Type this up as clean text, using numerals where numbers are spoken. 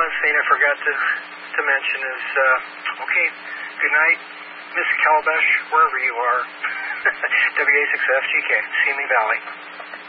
one thing I forgot to mention is, okay, good night, Miss Calabash, wherever you are. WA6FGK, Simi Valley.